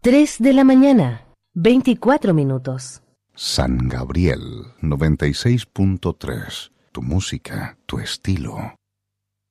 3 de la mañana, 24 minutos. San Gabriel 96.3. Tu música, tu estilo.